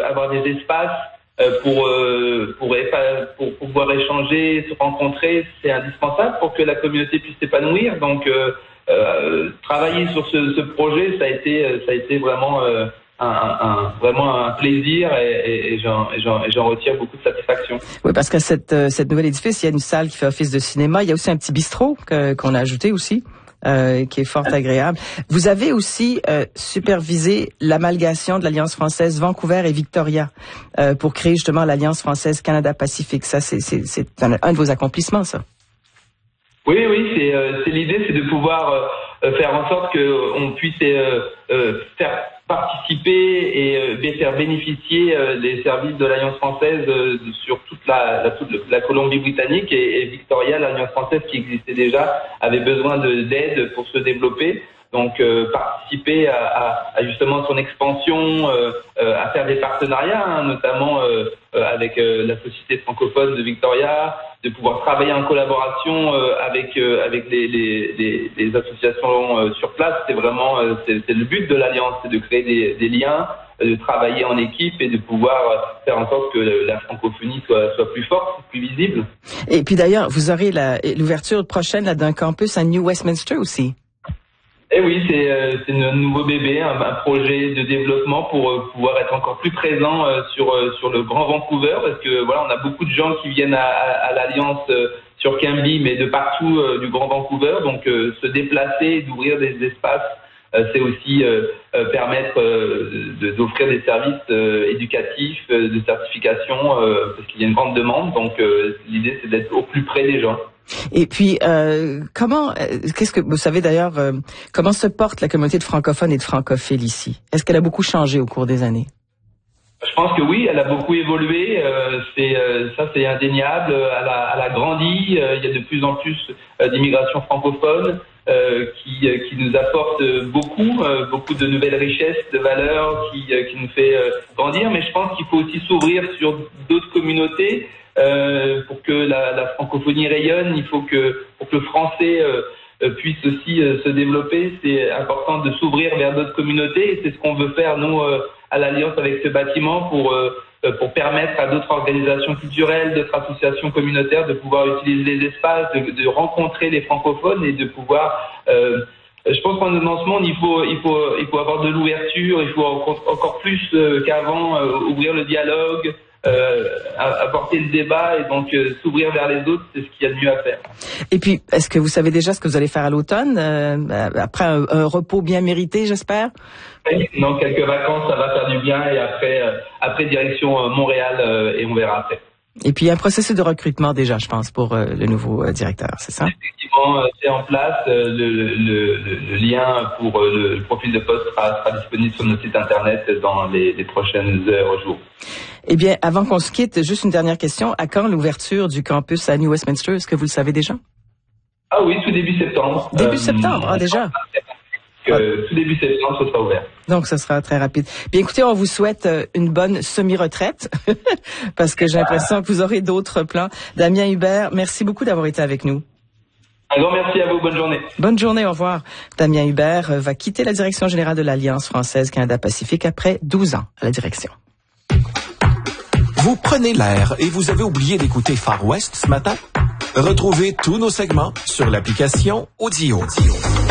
avoir des espaces pour pouvoir échanger, se rencontrer, c'est indispensable pour que la communauté puisse s'épanouir. Donc travailler sur ce projet, ça a été vraiment vraiment un plaisir et j'en retire beaucoup de satisfaction. Oui, parce que cette nouvelle édifice, il y a une salle qui fait office de cinéma, il y a aussi un petit bistrot qu'on a ajouté aussi. Qui est fort agréable. Vous avez aussi supervisé l'amalgation de l'Alliance française Vancouver et Victoria pour créer justement l'Alliance française Canada-Pacifique. Ça, c'est un de vos accomplissements, ça. Oui, c'est l'idée, c'est de pouvoir faire en sorte qu'on puisse faire participer et faire bénéficier les services de l'Alliance française sur toute la Colombie-Britannique et Victoria, l'Alliance française qui existait déjà, avait besoin d'aide pour se développer. Donc participer à justement son expansion, à faire des partenariats, notamment avec la Société francophone de Victoria, de pouvoir travailler en collaboration avec les associations sur place. C'est vraiment c'est le but de l'Alliance, c'est de créer des liens, de travailler en équipe et de pouvoir faire en sorte que la francophonie soit plus forte, plus visible. Et puis d'ailleurs, vous aurez l'ouverture prochaine d'un campus à New Westminster aussi. Eh oui, c'est un nouveau bébé, un projet de développement pour pouvoir être encore plus présent sur le Grand Vancouver, parce que voilà, on a beaucoup de gens qui viennent à l'Alliance sur Cambly, mais de partout du Grand Vancouver, donc se déplacer, d'ouvrir des espaces, c'est aussi permettre d'offrir des services éducatifs, de certification, parce qu'il y a une grande demande, donc l'idée c'est d'être au plus près des gens. Et puis, qu'est-ce que vous savez d'ailleurs, comment se porte la communauté de francophones et de francophiles ici? Est-ce qu'elle a beaucoup changé au cours des années? Je pense que oui, elle a beaucoup évolué. C'est indéniable. Elle a grandi. Il y a de plus en plus d'immigration francophone qui nous apporte beaucoup de nouvelles richesses, de valeurs, qui nous fait grandir. Mais je pense qu'il faut aussi s'ouvrir sur d'autres communautés. Pour que la francophonie rayonne, il faut pour que le français puisse aussi se développer, c'est important de s'ouvrir vers d'autres communautés et c'est ce qu'on veut faire nous à l'Alliance avec ce bâtiment pour permettre à d'autres organisations culturelles, d'autres associations communautaires de pouvoir utiliser les espaces, de rencontrer les francophones et de pouvoir je pense qu'en dans ce monde, il faut avoir de l'ouverture, il faut encore plus qu'avant ouvrir le dialogue, apporter le débat et donc s'ouvrir vers les autres, c'est ce qu'il y a de mieux à faire. Et puis, est-ce que vous savez déjà ce que vous allez faire à l'automne, après un repos bien mérité, j'espère? Non, quelques vacances, ça va faire du bien et après direction Montréal et on verra après. Et puis, il y a un processus de recrutement déjà, je pense, pour le nouveau directeur, c'est ça? Effectivement, c'est en place. Le lien pour le profil de poste sera disponible sur notre site Internet dans les prochaines heures, jours. Eh bien, avant qu'on se quitte, juste une dernière question. À quand l'ouverture du campus à New Westminster? Est-ce que vous le savez déjà? Ah oui, tout début septembre. Début septembre, déjà? Tout début septembre, ce sera ouvert. Donc, ce sera très rapide. Bien, écoutez, on vous souhaite une bonne semi-retraite, parce que j'ai l'impression que vous aurez d'autres plans. Damien Hubert, merci beaucoup d'avoir été avec nous. Un grand merci à vous. Bonne journée. Bonne journée, au revoir. Damien Hubert va quitter la direction générale de l'Alliance française Canada-Pacifique après 12 ans à la direction. Vous prenez l'air et vous avez oublié d'écouter Far West ce matin? Retrouvez tous nos segments sur l'application Audio.